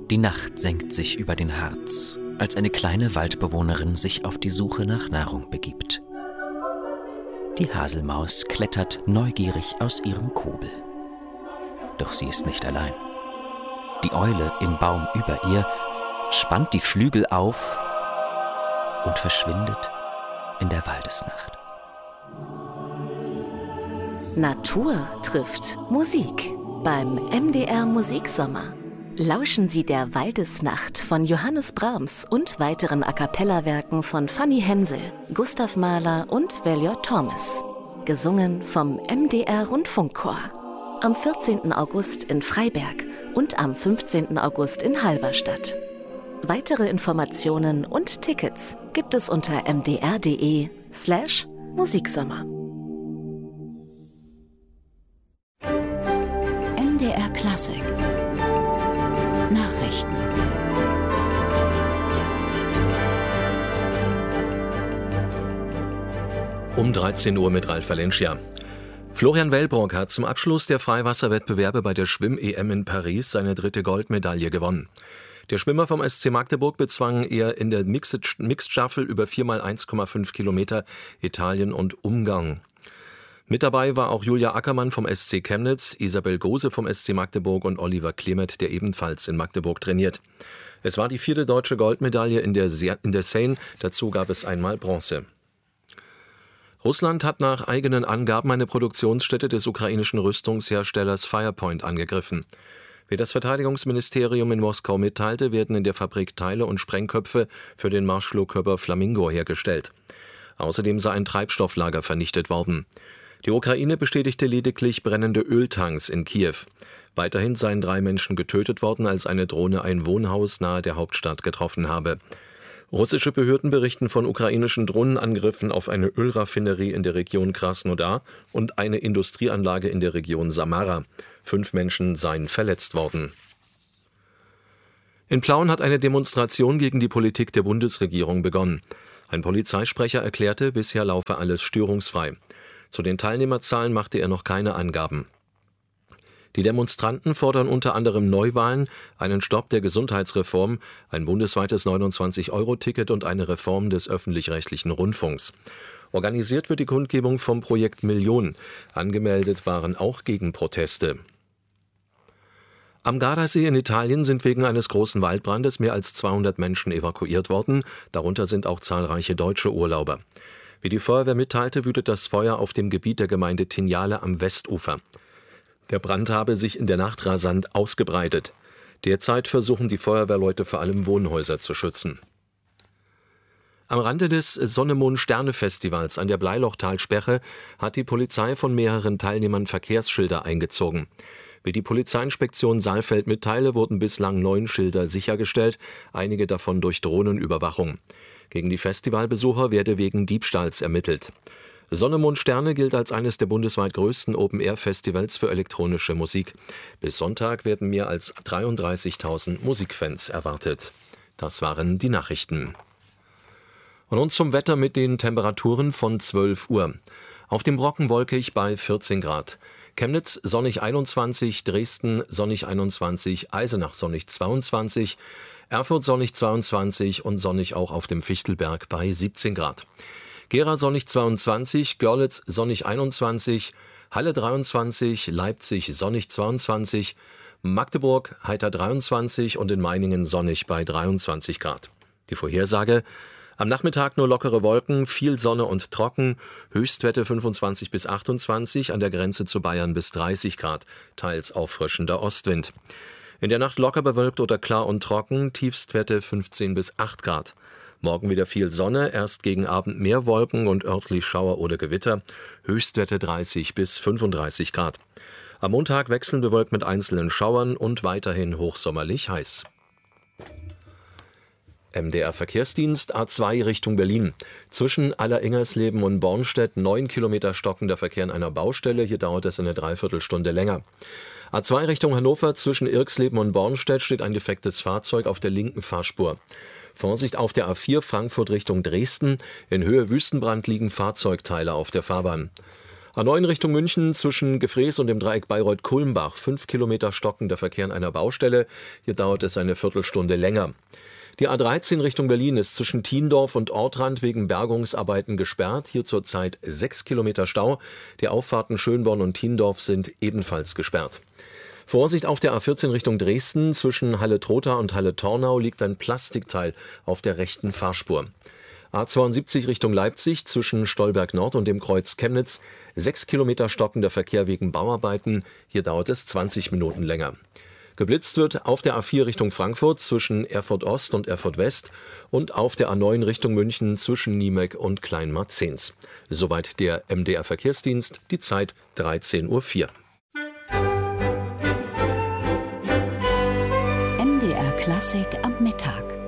Die Nacht senkt sich über den Harz, als eine kleine Waldbewohnerin sich auf die Suche nach Nahrung begibt. Die Haselmaus klettert neugierig aus ihrem Kobel. Doch sie ist nicht allein. Die Eule im Baum über ihr spannt die Flügel auf und verschwindet in der Waldesnacht. Natur trifft Musik beim MDR Musiksommer. Lauschen Sie der Waldesnacht von Johannes Brahms und weiteren A-cappella-Werken von Fanny Hensel, Gustav Mahler und Valior Thomas. Gesungen vom MDR Rundfunkchor. Am 14. August in Freiberg und am 15. August in Halberstadt. Weitere Informationen und Tickets gibt es unter mdr.de/Musiksommer. MDR Klassik Nachrichten. Um 13 Uhr mit Ralf Valencia. Florian Wellbrock hat zum Abschluss der Freiwasserwettbewerbe bei der Schwimm-EM in Paris seine 3. Goldmedaille gewonnen. Der Schwimmer vom SC Magdeburg bezwang er in der Mixed Staffel über 4x1,5 Kilometer Italien und Ungarn. Mit dabei war auch Julia Ackermann vom SC Chemnitz, Isabel Gose vom SC Magdeburg und Oliver Klemet, der ebenfalls in Magdeburg trainiert. Es war die 4. deutsche Goldmedaille in der Seine, dazu gab es einmal Bronze. Russland hat nach eigenen Angaben eine Produktionsstätte des ukrainischen Rüstungsherstellers Firepoint angegriffen. Wie das Verteidigungsministerium in Moskau mitteilte, werden in der Fabrik Teile und Sprengköpfe für den Marschflugkörper Flamingo hergestellt. Außerdem sei ein Treibstofflager vernichtet worden. Die Ukraine bestätigte lediglich brennende Öltanks in Kiew. Weiterhin seien 3 Menschen getötet worden, als eine Drohne ein Wohnhaus nahe der Hauptstadt getroffen habe. Russische Behörden berichten von ukrainischen Drohnenangriffen auf eine Ölraffinerie in der Region Krasnodar und eine Industrieanlage in der Region Samara. 5 Menschen seien verletzt worden. In Plauen hat eine Demonstration gegen die Politik der Bundesregierung begonnen. Ein Polizeisprecher erklärte, bisher laufe alles störungsfrei. Zu den Teilnehmerzahlen machte er noch keine Angaben. Die Demonstranten fordern unter anderem Neuwahlen, einen Stopp der Gesundheitsreform, ein bundesweites 29-Euro-Ticket und eine Reform des öffentlich-rechtlichen Rundfunks. Organisiert wird die Kundgebung vom Projekt Million. Angemeldet waren auch Gegenproteste. Am Gardasee in Italien sind wegen eines großen Waldbrandes mehr als 200 Menschen evakuiert worden. Darunter sind auch zahlreiche deutsche Urlauber. Wie die Feuerwehr mitteilte, wütet das Feuer auf dem Gebiet der Gemeinde Tignale am Westufer. Der Brand habe sich in der Nacht rasant ausgebreitet. Derzeit versuchen die Feuerwehrleute vor allem Wohnhäuser zu schützen. Am Rande des Sonne-Mond-Sterne-Festivals an der Bleilochtalsperre hat die Polizei von mehreren Teilnehmern Verkehrsschilder eingezogen. Wie die Polizeiinspektion Saalfeld mitteile, wurden bislang 9 Schilder sichergestellt, einige davon durch Drohnenüberwachung. Gegen die Festivalbesucher werde wegen Diebstahls ermittelt. Sonne, Mond, Sterne gilt als eines der bundesweit größten Open-Air-Festivals für elektronische Musik. Bis Sonntag werden mehr als 33.000 Musikfans erwartet. Das waren die Nachrichten. Und nun zum Wetter mit den Temperaturen von 12 Uhr. Auf dem Brocken wolkig bei 14 Grad. Chemnitz sonnig 21, Dresden sonnig 21, Eisenach sonnig 22, Erfurt sonnig 22 und sonnig auch auf dem Fichtelberg bei 17 Grad. Gera sonnig 22, Görlitz sonnig 21, Halle 23, Leipzig sonnig 22, Magdeburg heiter 23 und in Meiningen sonnig bei 23 Grad. Die Vorhersage: Am Nachmittag nur lockere Wolken, viel Sonne und trocken, Höchstwerte 25 bis 28, an der Grenze zu Bayern bis 30 Grad, teils auffrischender Ostwind. In der Nacht locker bewölkt oder klar und trocken, Tiefstwerte 15 bis 8 Grad. Morgen wieder viel Sonne, erst gegen Abend mehr Wolken und örtlich Schauer oder Gewitter, Höchstwerte 30 bis 35 Grad. Am Montag wechselnd bewölkt mit einzelnen Schauern und weiterhin hochsommerlich heiß. MDR Verkehrsdienst A2 Richtung Berlin. Zwischen Alleringgersleben und Bornstedt 9 Kilometer stockender Verkehr an einer Baustelle. Hier dauert es eine Dreiviertelstunde länger. A2 Richtung Hannover zwischen Irksleben und Bornstedt steht ein defektes Fahrzeug auf der linken Fahrspur. Vorsicht auf der A4 Frankfurt Richtung Dresden. In Höhe Wüstenbrand liegen Fahrzeugteile auf der Fahrbahn. A9 Richtung München zwischen Gefrees und dem Dreieck Bayreuth-Kulmbach. 5 Kilometer stockender Verkehr an einer Baustelle. Hier dauert es eine Viertelstunde länger. Die A13 Richtung Berlin ist zwischen Thiendorf und Ortrand wegen Bergungsarbeiten gesperrt. Hier zurzeit 6 Kilometer Stau. Die Auffahrten Schönborn und Thiendorf sind ebenfalls gesperrt. Vorsicht auf der A14 Richtung Dresden. Zwischen Halle-Trotha und Halle-Tornau liegt ein Plastikteil auf der rechten Fahrspur. A72 Richtung Leipzig zwischen Stolberg Nord und dem Kreuz Chemnitz. 6 Kilometer stockender Verkehr wegen Bauarbeiten. Hier dauert es 20 Minuten länger. Geblitzt wird auf der A4 Richtung Frankfurt zwischen Erfurt Ost und Erfurt West und auf der A9 Richtung München zwischen Niemek und Kleinmarzens. Soweit der MDR Verkehrsdienst, die Zeit 13:04 Uhr. MDR Klassik am Mittag.